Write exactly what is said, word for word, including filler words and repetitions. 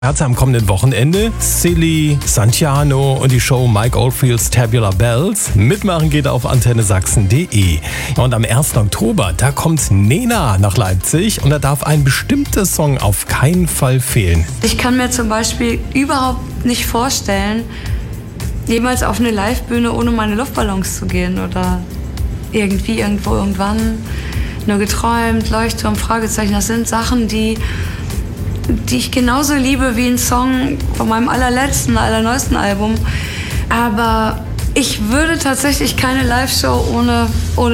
Herz am kommenden Wochenende Silly, Santiano und die Show Mike Oldfields Tabular Bells. Mitmachen geht auf antenne sachsen punkt de. Und am ersten Oktober, da kommt Nena nach Leipzig und da darf ein bestimmter Song auf keinen Fall fehlen. Ich kann mir zum Beispiel überhaupt nicht vorstellen, jemals auf eine Livebühne ohne meine Luftballons zu gehen oder irgendwie, irgendwo, irgendwann. Nur geträumt, Leuchtturm, Fragezeichen, das sind Sachen, die, die ich genauso liebe wie ein Song von meinem allerletzten, allerneuesten Album. Aber ich würde tatsächlich keine Live-Show ohne, ohne